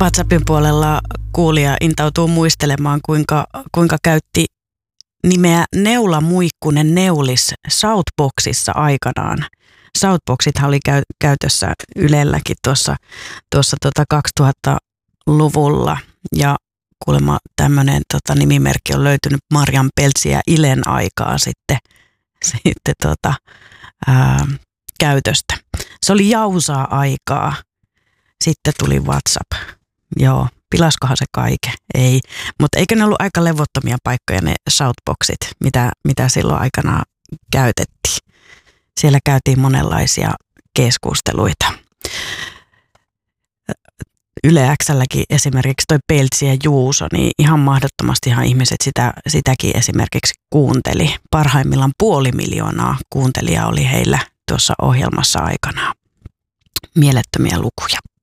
WhatsAppin puolella kuulija intautuu muistelemaan, kuinka käytti nimeä Neula Muikkunen Neulis Southboxissa aikanaan. Southboxithan oli käytössä Ylelläkin tuossa 2000-luvulla ja kuulemma tämmöinen nimimerkki on löytynyt Marjan Peltsi ja Ilen aikaa sitten käytöstä. Se oli jausaa aikaa. Sitten tuli WhatsApp. Joo, pilaskohan se kaiken? Ei. Mutta eikö ne ollut aika levottomia paikkoja ne Southboxit, mitä silloin aikanaan käytettiin. Siellä käytiin monenlaisia keskusteluita. Yle X:lläkin esimerkiksi toi Peltsi ja Juuso, niin ihan mahdottomastihan ihmiset sitäkin esimerkiksi kuunteli. Parhaimmillaan 500 000 kuuntelijaa oli heillä tuossa ohjelmassa aikanaan. Mielettömiä lukuja.